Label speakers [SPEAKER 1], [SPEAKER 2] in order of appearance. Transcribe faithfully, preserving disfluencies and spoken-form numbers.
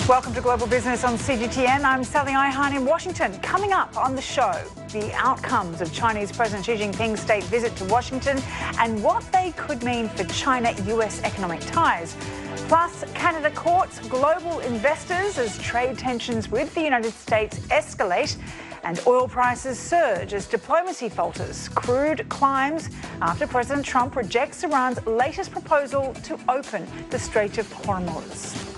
[SPEAKER 1] Welcome to Global Business on C G T N. I'm Sally Ihan in Washington. Coming up on the show, the outcomes of Chinese President Xi Jinping's state visit to Washington and what they could mean for China-U S economic ties. Plus, Canada courts global investors as trade tensions with the United States escalate and oil prices surge as diplomacy falters. Crude climbs after President Trump rejects Iran's latest proposal to open the Strait of Hormuz.